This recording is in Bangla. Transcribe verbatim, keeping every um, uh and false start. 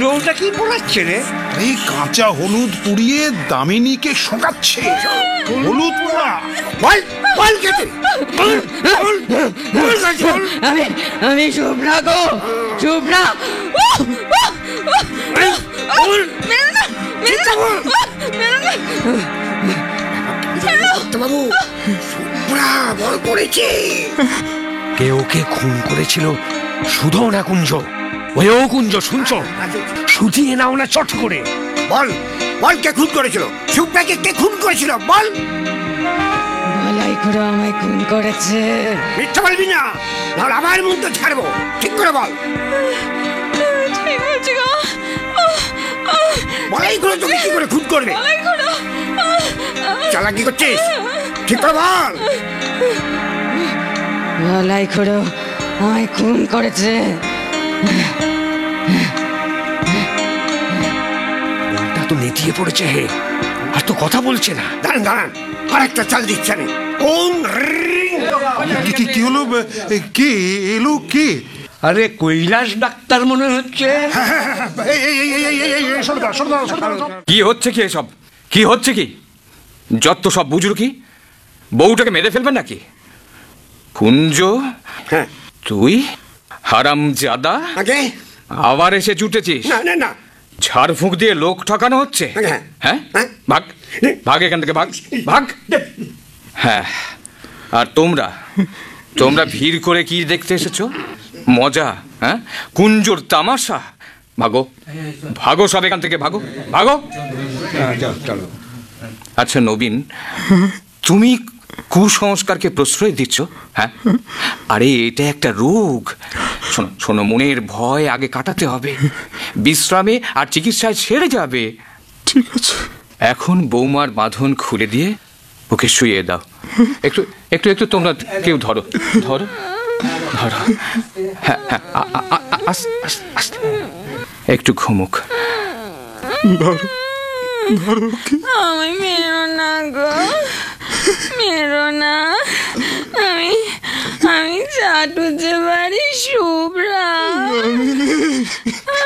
ওটা কি পড়াচ্ছে রে? এই কাঁচা হলুদ পুড়িয়ে দামিনীকে শোকাচ্ছে। হলুদ পোড়া। বল বল কেটে আমি আমি শুভ্রা গো, শুভ্রা। বাবু বল করেছে। কে ওকে খুন করেছিল? শুধু না কুঞ্জ, ওও কুঞ্জ শুনছো? শুধিয়ে নাও না চট করে। বল বল কে খুন করেছিল? শুভ্রাকে কে খুন করেছিল বল। বলাই করে আমায় খুন করেছে। মিথ্যা বলবি না, নাহলে আবার মুখ তো ছাড়বো। ঠিক করে বল। ঠিক বলছি গো। বলাই করে তোকে কি করে খুন করবে? চালাকি করছিস? ঠিক করে বল। বলাই করে আমায় খুন করেছে। ওটা তো নেতিয়ে পড়েছে হে, আর তো কথা বলছে না। দাঁড়ান দাঁড়ান, আর একটা চাল দিচ্ছে আমি। কোন কি কি হলো? কে এলো? কে? আরে কৈলাস ডাক্তার মনে হচ্ছে। কি হচ্ছে কি এসব? কি হচ্ছে কি? যত সব বুঝলো কি? বউটাকে মেরে ফেলবেন নাকি? কুঞ্জ, হ্যাঁ তুই হারামজাদা আগে আবার এসে জুটেছিস? না না না, ঝাড় ফুঁক দিয়ে লোক ঠকানো হচ্ছে। হ্যাঁ। হ্যাঁ, হ্যাঁ। ভাগ ভাগ এখান থেকে, ভাগ ভাগ। হ্যাঁ, আর তোমরা তোমরা ভিড় করে কি দেখতে এসেছো? মজা? হ্যাঁ, কুঞ্জোর তামাশা? ভাগো ভাগো সব এখান থেকে, ভাগো ভাগো। চলো। আচ্ছা নবীন, তুমি কুসংস্কারকে প্রশ্রয় দিচ্ছ? হ্যাঁ, আরে এটা একটা রোগ। শোনো শোনো, মনের ভয় আগে কাটাতে হবে, বিশ্রামে আর চিকিৎসায় সেরে যাবে। ঠিক আছে। এখন বৌমার বাঁধন খুলে দিয়ে ওকে শুয়ে দাও। একটু একটু একটু তোমরা কেউ ধরো ধরো ধরো। হ্যাঁ হ্যাঁ, আস্তে আস্তে, একটু ঘুমুক। আমি মেরো না গো, মেরো না। আমি আমি চাটুতে বাড়ি শুভ্রা।